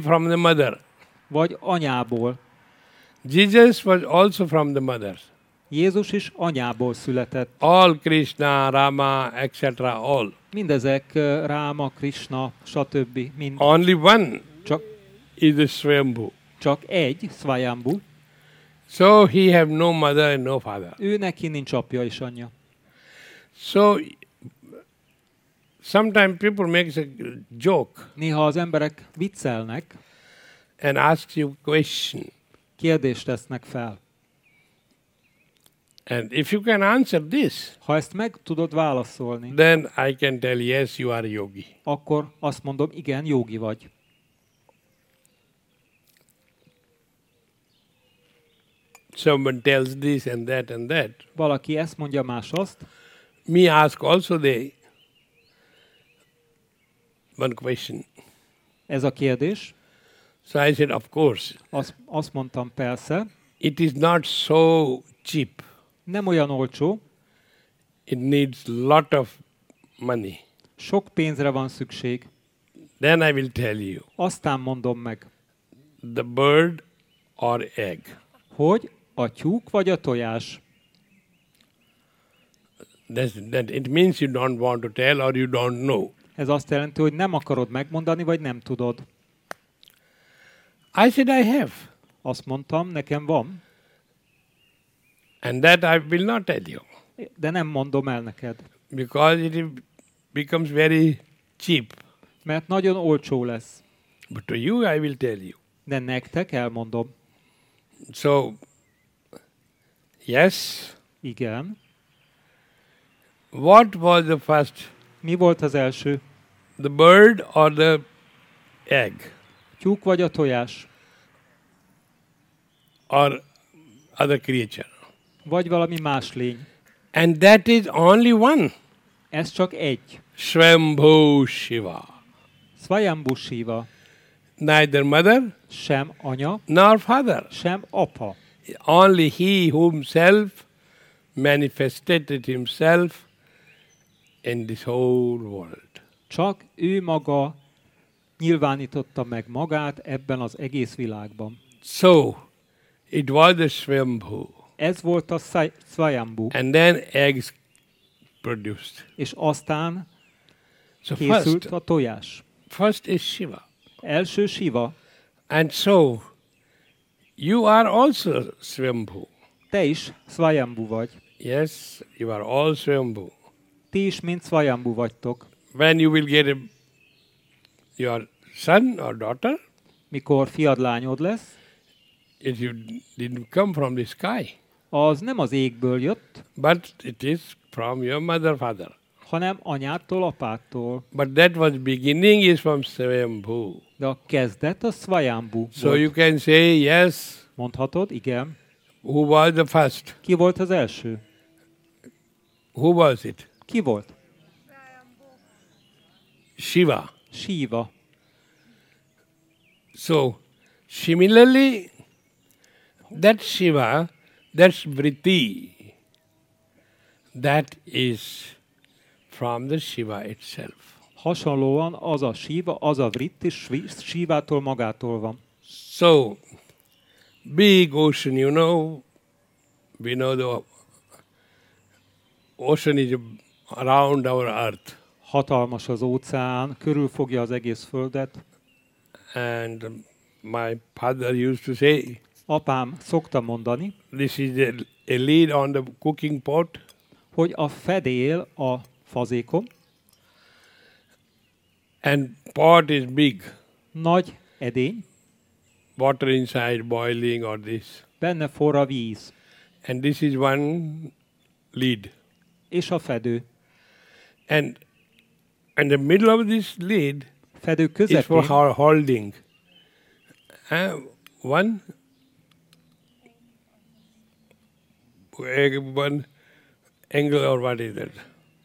from the mother. vagy anyából. Jesus was also from the mother. Jézus is anyából született. All Krishna, Rama, etc. all. Mindezek Ráma, Krishna, stb. Mind. Only one Csak, is the Swayambhu. csak egy, Swayambhu. So he have no mother and no father. Ő neki nincs apja és anyja. So sometimes people make a joke Néha az emberek viccelnek, and ask you question. kérdést tesznek fel. And if you can answer this, Ha ezt meg tudod válaszolni, then I can tell yes, you are yogi. akkor azt mondom, igen, jógi vagy. Someone tells this and that and that. Valaki ezt mondja, más azt. Me ask also one question. Ez a kérdés. So I said, of course, Azt mondtam, persze. it is not so cheap. Nem olyan olcsó, It needs lot of money. sok pénzre van szükség. Then I will tell you, Aztán mondom meg, the bird or egg. hogy a tyúk vagy a tojás. That it means you don't want to tell or you don't know. Ez azt jelenti, hogy nem akarod megmondani, vagy nem tudod. I said, I have. Azt mondtam, nekem van, And that I will not tell you. de nem mondom el neked. Because it becomes very cheap. Mert nagyon olcsó lesz. But to you I will tell you. De nektek elmondom. So, yes, Igen. what was the first? Mi volt az első? The bird or the egg? Tyúk vagy a tojás? Or other creature? Vagy valami más lény? And that is only one. Ez csak egy. Swambhu Shiva. Swayambhu Shiva. Neither mother Sem anya, nor father. sem apa. Only he himself manifested himself in this whole world. Csak ő maga nyilvánította meg magát ebben az egész világban. So, it was the Swambhu. Ez volt a Swayambhu. And then eggs produced. És aztán So készült a tojás. first is Shiva. Első Shiva. And so, you are also Swambhu. Te is Swayambhu vagy. Yes, you are all Swambhu. Ti is mind Swayambhu vagytok. When you will get your son or daughter, Mikor fiad lányod lesz, you didn't come from the sky, az nem az égből jött, but it is from your mother, father. hanem anyától, apától. But that was beginning is from Swambhu. De a kezdet a Swayambhu So volt. you can say, yes, Mondhatod, igen. who was the first? Ki volt az első? Who was it? Ki volt? Shiva. Shiva. So, similarly, that Shiva, that's Vritti, that is from the Shiva itself. Hasonlóan az a Shiva, az a Vritti, Shivától magától van. So, big ocean, you know, we know the ocean is around our earth. Hatalmas az óceán, körülfogja az egész földet. And my father used to say, Apám szokta mondani, this is a lid on the cooking pot, hogy a fedél a fazékon, and pot is big. nagy edény, Water inside boiling or this. benne forr a víz, And this is one lid. és a fedő. And in the middle of this lid Fedő is for közepén holding. One angle or what is that?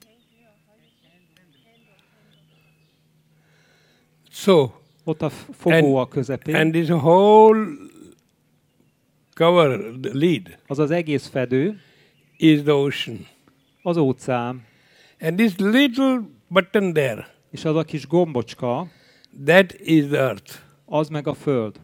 So, ott a fogó a közepén, and this whole cover, the lid, az az egész fedő, is the ocean. az óceán. And this little button there, És az a kis gombocska, that is the earth. az meg a föld.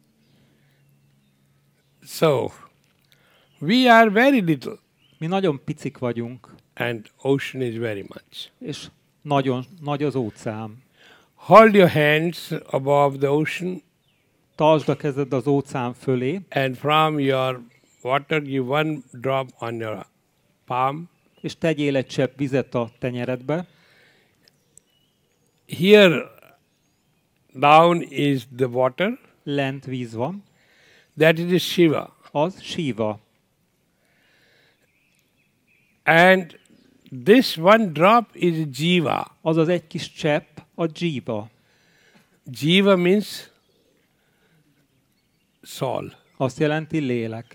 So, we are very little Mi nagyon picik vagyunk, and ocean is very much. és nagyon nagy az óceán. Hold your hands above the ocean Tartsd a kezed az óceán fölé, and from your water give one drop on your palm. és tegyél egy csepp vizet a tenyeredbe. Here down is the water. Lent víz van. That is Shiva. Az Shiva. And this one drop is Jiva. Azaz egy kis csepp a Jiva. Jiva means soul, Azt jelenti lélek.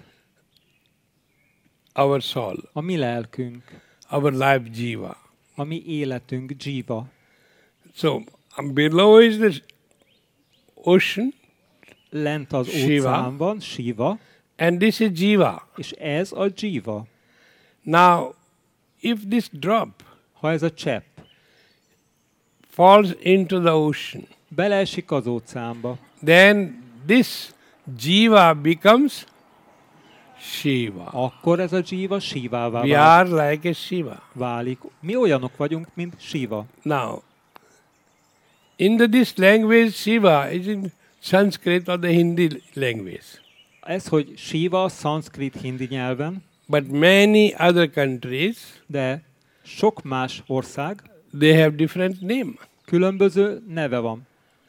our soul, A mi lelkünk, our life Jiva. a mi életünk Jiva. So below is the ocean Lent az Shiva. óceán van, Shiva, and this is Jiva. és ez a Jiva. Now, if this drop Ha ez a csepp falls into the ocean, beleesik az óceánba, then this Jiva becomes Shiva. akkor ez a Jiva Shivává We are like a Shiva. válik. Mi olyanok vagyunk, mint Shiva. Now, in this language, Shiva is in Sanskrit or the Hindi language. Ez, hogy Shiva szanszkrit hindi nyelven, But many other countries, de sok más ország they have different name. különböző neve van.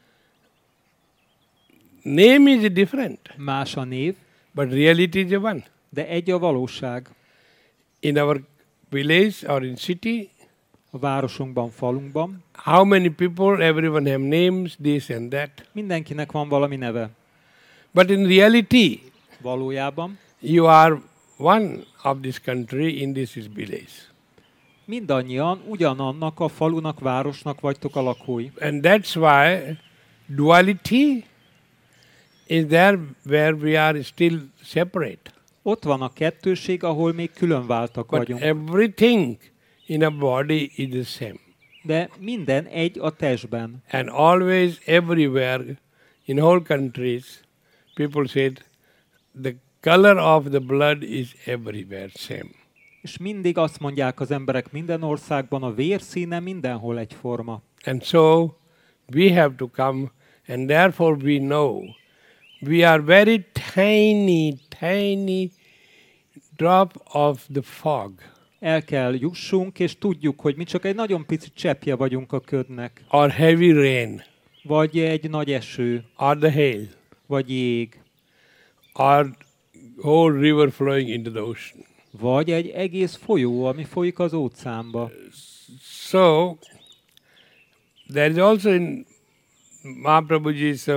Name is different, Más a név, but reality is one. de egy a valóság. In our village or in city, A városunkban, falunkban how many people, everyone have names, this and that. mindenkinek van valami neve. But in reality, Valójában you are one of this country in this village. mindannyian ugyanannak a falunak, városnak vagytok a lakói. And that's why duality is there where we are still separate. Ott van a kettőség, ahol még külön váltak But vagyunk. everything in a body is the same. De minden egy a testben. And always, everywhere, in whole countries, people said the color of the blood is everywhere same. És mindig azt mondják az emberek minden országban, a vérszíne mindenhol egyforma. And so we have to come, and therefore we know we are very tiny drop of the fog. El kell jussunk, és tudjuk, hogy mi csak egy nagyon pici cseppje vagyunk a ködnek. Or heavy rain, Vagy egy nagy eső, or the hail, vagy jég, or whole river flowing into the ocean. vagy egy egész folyó, ami folyik az óceánba. So, there is also in Mahaprabhuji's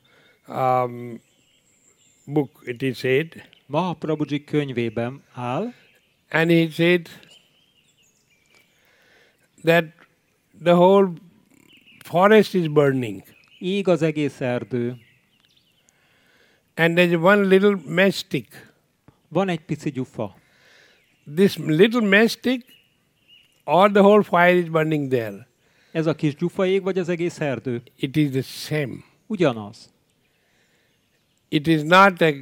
book, it is said, Mahaprabhuji könyvében áll, and he said that the whole forest is burning, ég az egész erdő. and there is one little match stick. Van egy pici gyufa. This little match stick, or the whole fire is burning there. Ez a kis gyufa ég, vagy az egész erdő? It is the same. Ugyanaz. It is not a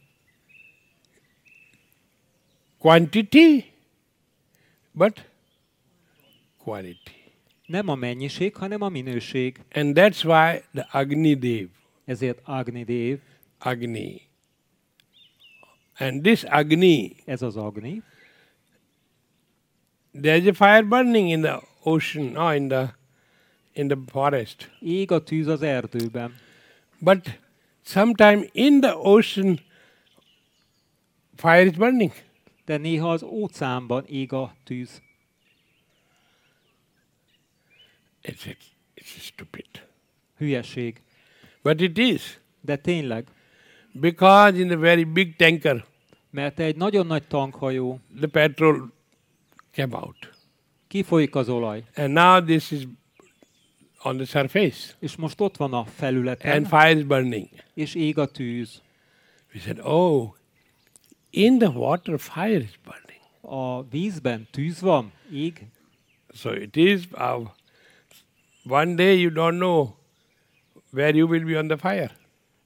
quantity, but quality. Nem a mennyiség, hanem a minőség. And that's why the Agni Dev, Ezért Agni Dev, Agni. And this Agni, ez az Agni. there's a fire burning in the ocean or in the forest. Ég a tűz az erdőben. But sometime in the ocean, fire is burning. De néha az óceánban ég a tűz. It's stupid. Hülyeség. But it is. De tényleg. Because in the very big tanker, Mert egy nagyon nagy tankhajó, the petrol came out. kifolyik az olaj. And now this is on the surface. És most ott van a felületen, And fire is burning. és ég a tűz. We said, oh, in the water fire is burning. A vízben tűz van, ég. So it is, one day you don't know where you will be on the fire.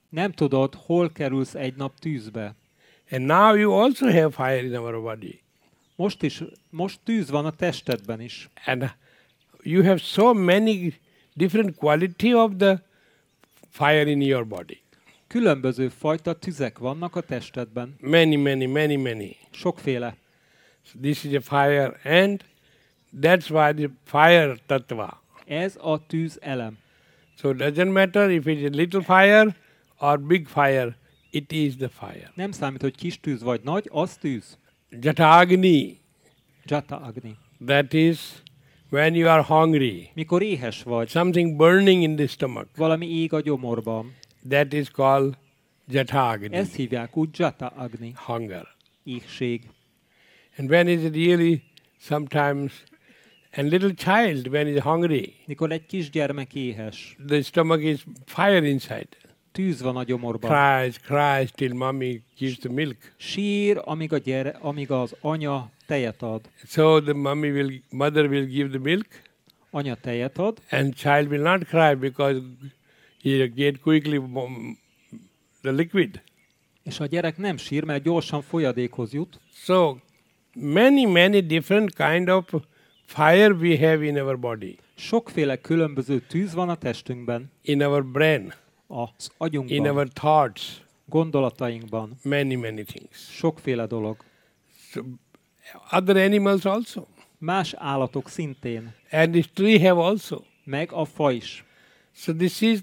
Nem tudod, hol kerülsz egy nap tűzbe. And now you also have fire in our body. Most tűz van a testedben is. And you have so many different quality of the fire in your body. Különböző fajta tüzek vannak a testedben. Many. Sokféle. So this is a fire, and that's why the fire tattva. Ez a tűz elem. So it doesn't matter if it's a little fire or big fire, it is the fire. Nem számít, hogy kis tűz vagy nagy, az tűz. Jatagni, Jata Agni. that is when you are hungry, Mikor éhes vagy, something burning in the stomach, valami ég a gyomorban. that is called Jatagni, Ezt hívják úgy Jata Agni. hunger. Éhség. And when is it really sometimes, and little child when is hungry, Mikor egy kisgyermek éhes, the stomach is fire inside. tűz van a gyomorban. Cries till mommy gives the milk. Sír, amíg az anya tejet ad. So the mother will give the milk, Anya tejet ad, and child will not cry because he get quickly the liquid. és a gyerek nem sír, mert gyorsan folyadékhoz jut. So many different kind of fire we have in our body, Sokféle különböző tűz van a testünkben, in our brain, az in agyunkban, our thoughts, gondolatainkban. many things. Sokféle dolog. So other animals also, Más állatok szintén, and this tree have also. meg a fa is. So this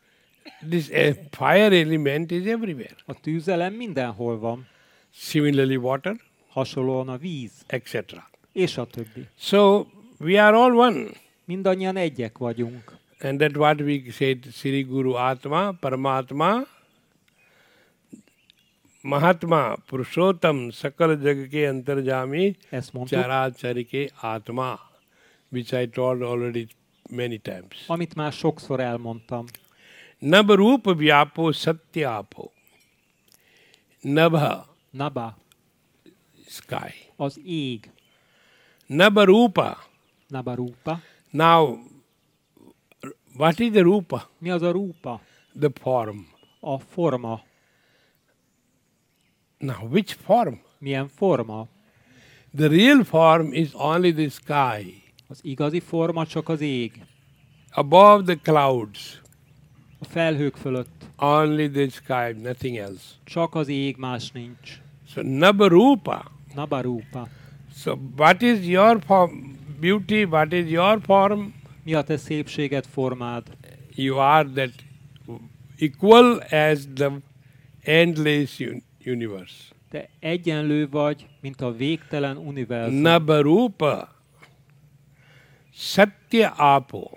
fire element is everywhere. A tűzelem mindenhol van, Similarly, water, hasonlóan a víz, etc. és a többi. So we are all one, Mindannyian egyek vagyunk. and that's what we said: Sri Guru Atma, Paramatma, Mahatma, Purushottam, Sakal Jagake Antarjami, Ezt mondtuk, Characharike Atma, which I told already many times. amit már sokszor elmondtam. Nabharupa Vyapo Satyapo. Nabha, Naba, sky. az ég. Nabharupa. Nabarupa. Now, what is the rupa? Mi az a rúpa? The form. A forma. Now, which form? Milyen forma? The real form is only the sky, Az igazi forma csak az ég. above the clouds, A felhők fölött. only the sky, nothing else. Csak az ég, más nincs. So, Nabharupa. Nabarupa. So, what is your form, beauty? What is your form? Mi a te szépséged, formád? You are that equal as the endless universe. Te egyenlő vagy, mint a végtelen univerzum. Nabharupa. Satya Apo.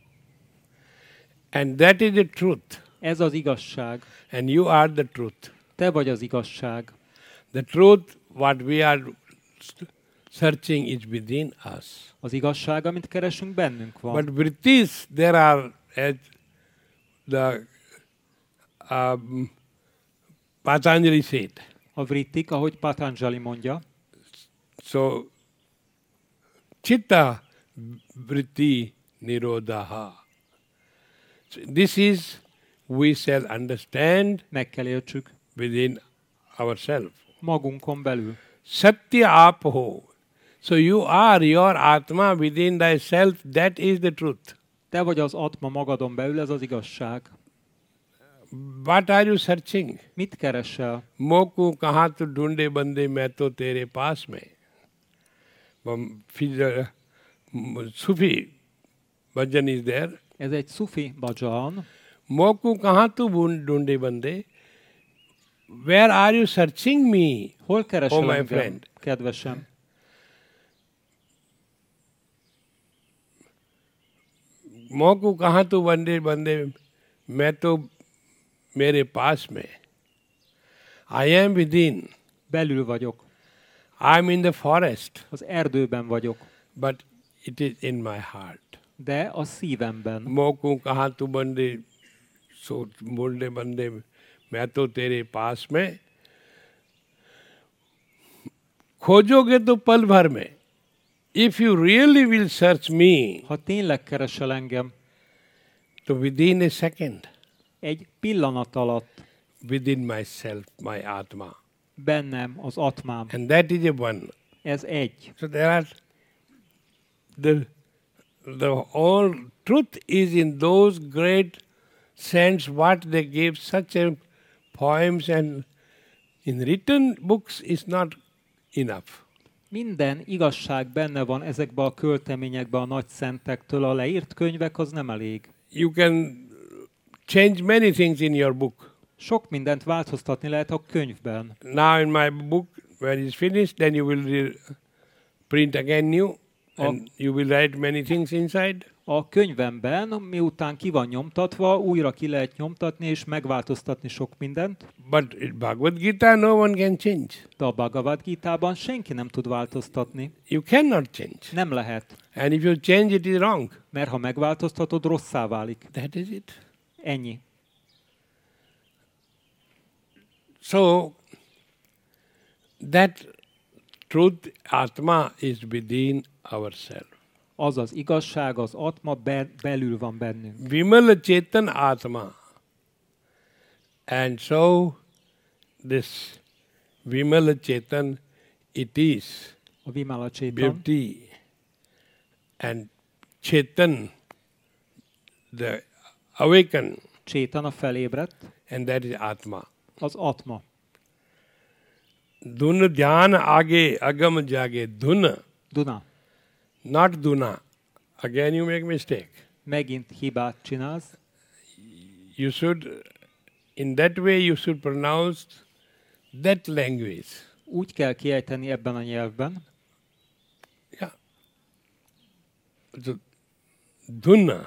And that is the truth. Ez az igazság. And you are the truth. Te vagy az igazság. The truth, what we are searching, is within us. Az igazság, amit keresünk, bennünk van. But with this, there are, as the Patanjali said, A vrittik, ahogy Patanjali mondja, so Chitta Vritti Nirodha. So this is, we shall understand meg kell értsük within ourselves. magunkon belül. Satya Apo. So you are your Atma within thyself, that is the truth. Te vagy az atma magadon belül, ez az igazság. What are you searching? Mit keresel? मोकू कहाँ तो ढूंढे बंदे मैं तो तेरे पास में. Sufi bhajan is there. Ez egy szufi bhajan. मोकू कहाँ तो ढूंढे बंदे. Where are you searching me? Hol keresel Oh, my engem, friend. kedvesem? मोकू कहाँ तो बंदे बंदे मैं तो मेरे पास में. I am within. Belül vagyok. I am in the forest, Az erdőben vagyok. but it is in my heart. De a szívemben. मोकू कहाँ तू बंदे सो बोलने बंदे मैं तो तेरे पास में. खोजोगे तो पल भर में. If you really will search me, Ha tényleg keresel engem, तो within a second, egy pillanat alatt within myself, my Atma. bennem az atmám. And that is a one. Ez egy. So there are the whole truth is in those great saints what they gave such a poems, and in written books is not enough. Minden igazság benne van ezekben a költeményekben a nagy szentektől, a leírt könyvek az nem elég. You can change many things in your book. Sok mindent változtatni lehet a könyvben. Now in my book, when it's finished, then you will print again new, and you will write many things inside. A könyvemben, miután ki van nyomtatva, újra ki lehet nyomtatni és megváltoztatni sok mindent. But in Bhagavad Gita, no one can change. De a Bhagavad Gitában senki nem tud változtatni. You cannot change. Nem lehet. And if you change, it is wrong. Mert ha megváltoztatod, rosszá válik. That is it. Ennyi. So, that truth, Atma, is within ourselves. Az az igazság, az atma belül van bennünk. Vimala Chetan Atma. And so, this Vimala Chetan, it is A Vimala Csétan. beauty. And Chetan, the awaken, Csétan a felébredt, and that is Atma. az atma. Dun dhyan age agam jage. Dun, Duna. not Duna. Again you make mistake. Megint hibát csinálsz. You should, in that way you should pronounce that language. Úgy kell kiejteni ebben a nyelvben. Yeah. So, Duna.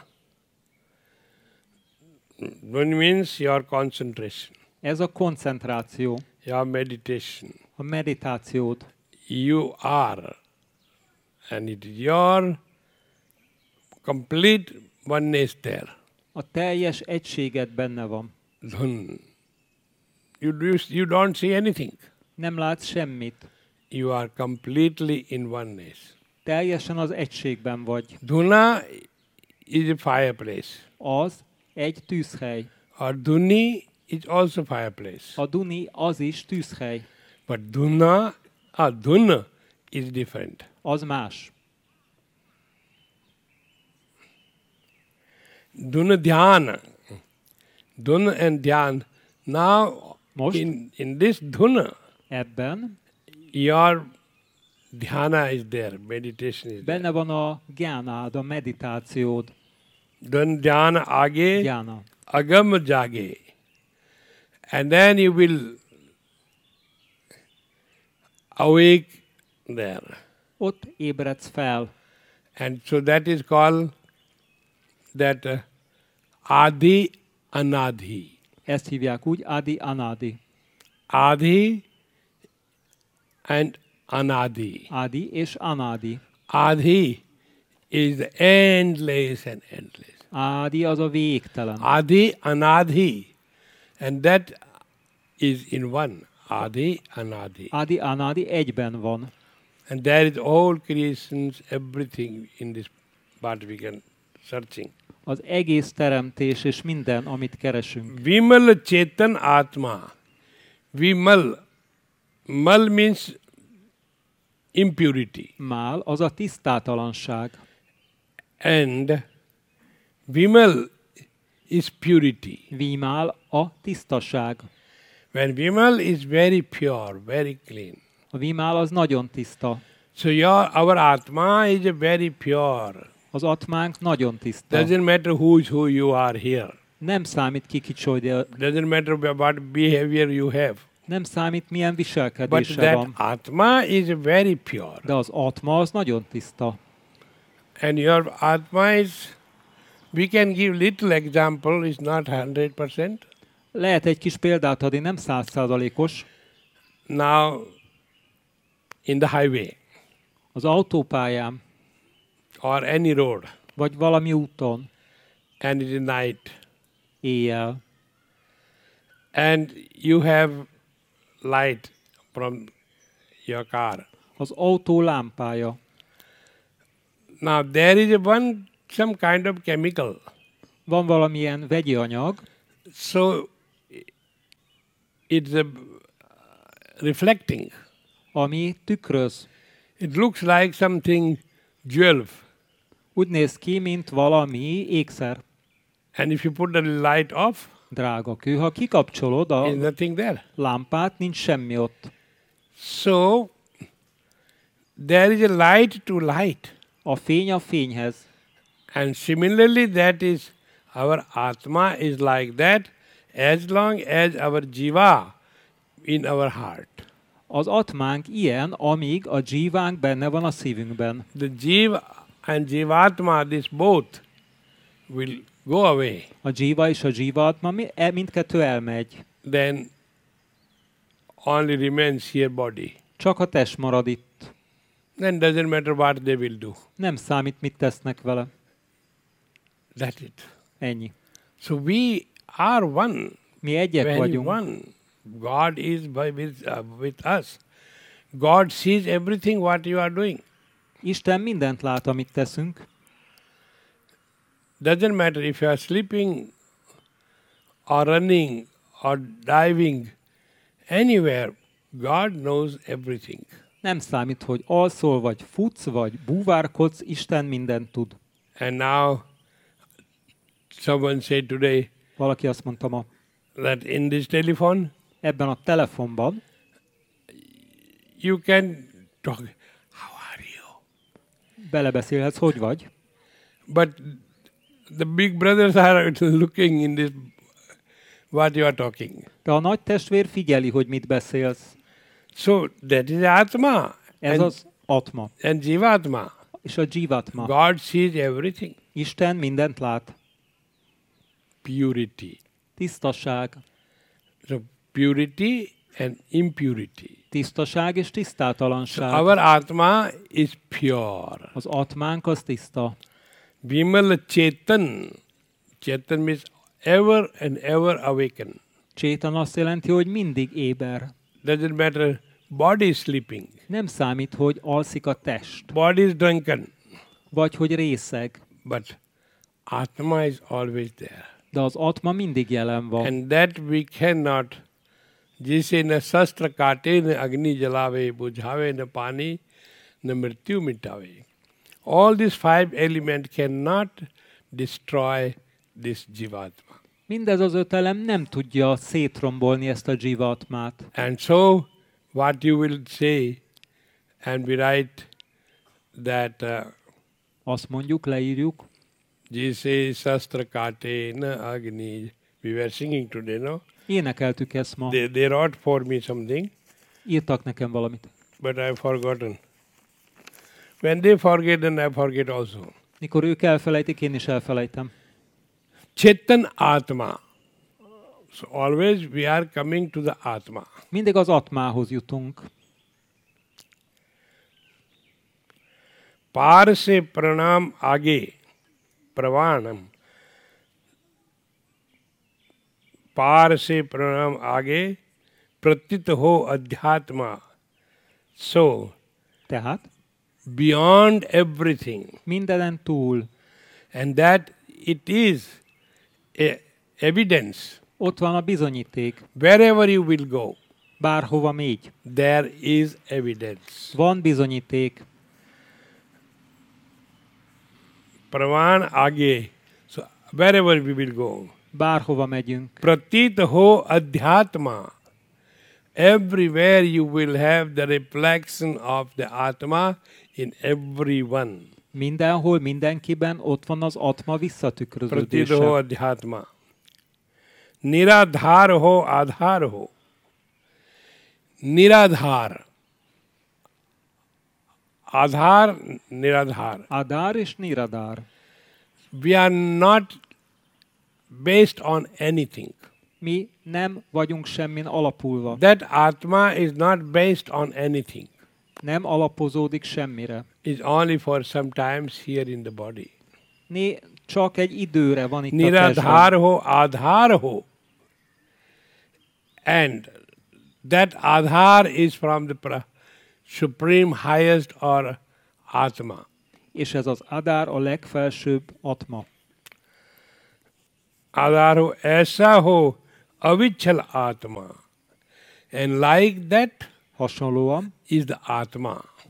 Dun means your concentration, Ez a koncentráció, your meditation. a meditációd. You are, and it is your complete oneness there. A teljes egységed benne van. Dhun. You don't see anything. Nem látsz semmit. You are completely in oneness. Teljesen az egységben vagy. Dhuna is a fireplace. Az egy tűzhely. Or Dhuni is also fireplace. A Duni az is tűzhely. But Dhuna is different. Az más. Dhuna Dhyana. Dhuna and Dhyan. Now, Most in this Dhuna, ebben your dhyana is there, meditation is there. benne van a gyánád, a meditációd. Then dhyana age, Gyána. agam jage. And then you will awake there. Ott ébredsz fel. And so that is called that Adi Anadhi. Ezt hívják úgy, Adi Anadi. Adi and Anadi. Adi és Anadi. Adi is the endless and endless. Adi az a végtelen. Adi Anadhi. And that is in one. Adi Anadi. Adi Anadi egyben van. And there is all creations, everything in this part we can searching. Az egész teremtés és minden, amit keresünk. Vimal Chetan Atma. Vimal. Mal means impurity. Mál az a tisztátalanság. And Vimal is purity. Vímál a tisztaság. When Vimal is very pure, very clean. A vímál az nagyon tiszta. So our Atma is a very pure. Az atmánk nagyon tiszta. Doesn't matter who you are here. Nem számít ki kicsoda. Doesn't matter what behavior you have. Nem számít milyen But viselkedése that van. Atma is very pure. De az atma az nagyon tiszta. And your Atma is, we can give little example, is not 100%. Lehet egy kis példát adni, nem 100%-os. Now, in the highway Az autópályán, or any road, vagy valami úton, and it is night, éjjel, and you have light from your car. az autó lámpája. Now, there is some kind of chemical. Van valamilyen vegyi anyag, So it's a reflecting. Ami tükröz. It looks like something jewel. Úgy néz ki, mint valami ékszer. And if you put the light off, Drága kő, ha kikapcsolod a there's nothing there. lámpát, nincs semmi ott. So there is a light to light. A fény a fényhez. And similarly, that is our Atma is like that as long as our Jiva in our heart. Az atmánk ilyen, amíg a dzsívánk benne van a szívünkben. The Jiva and Jivatma, this both will go away. A dzsíva és a dzsívatma mindkettő elmegy. Then only remains here body. Csak a test marad itt. Then doesn't matter what they will do. Nem számít, mit tesznek vele. That's it. Ennyi. So we are one. Mi egyek Very vagyunk. one. God is with us. God sees everything what you are doing. Isten mindent lát, amit teszünk. Doesn't matter if you are sleeping or running or diving anywhere, God knows everything. Nem számít, hogy alszol, vagy futsz, vagy búvárkodsz, Isten mindent tud. And now someone said today Valaki azt mondta ma, that in this telephone ebben a telefonban you can talk. How are you? belebeszélhetsz, hogy vagy, But the big brothers are looking in this what you are talking. de a nagy testvér figyeli, hogy mit beszélsz. So that is Atma Ez az atma. and Jivatma. És a dzsívatma. God sees everything. Isten mindent lát. Purity. Tisztaság. So purity and impurity. Tisztaság és So tisztátalanság. our Atma is pure. Az atmánk az tiszta. Vimal Chetan. Chetan means ever and ever awaken. Csétan azt jelenti, hogy mindig éber. Doesn't matter. Body is sleeping. Nem számít, hogy alszik a test, Body is drunken. vagy hogy részeg, But Atma is always there. de az atma mindig jelen van. And that we cannot. Jise na sastra kaate na agni jalave bujhave na pani na mrityu mitave. All these five elements cannot destroy this jivatma. Mindez az 5 elem nem tudja szétrombolni ezt a dzsívatmát. And so what you will say, and we write that Azt mondjuk, leírjuk, Jise sastra kaate na agni. We were singing today, no? énekeltük ezt ma. They wrote for me something, Írtak nekem valamit. but I've forgotten. When they forget, then I forget also. Mikor ők elfelejtik, én is elfelejtem. Chetan Atma. So always we are coming to the Atma. Mindig az atmához jutunk. पार से प्रणाम आगे प्रवाणम पार से प्रणाम आगे प्रतीत हो अध्यात्मा. So Tehát beyond everything, mindenen túl. and that it is evidence. Ott van a bizonyíték. Wherever you will go, Bárhova mégy. there is evidence. Van bizonyíték. Pravan age. So wherever we will go. Bárhova megyünk. Pratit ho adhyatma. Everywhere you will have the reflection of the Atma in everyone. Mindenhol, mindenkiben ott van az atma Pratit ho visszatükröződése. adhyatma. Niradhar ho adhar ho. Niradhar. Adhar, niradhar. Adár és Niradár. We are not based on anything. Mi nem vagyunk semmin alapulva. That Atma is not based on anything. Nem alapozódik semmire. It's only for some times here in the body. Csak egy időre van itt a Niradhar testben. ho, adhar ho. And that adhar is from the supreme highest or Atma. És ez az Adár a legfelsőbb atma. आधार हो, ऐसा हो अविचल आत्मा. And like that Hasonlóan is the Atma.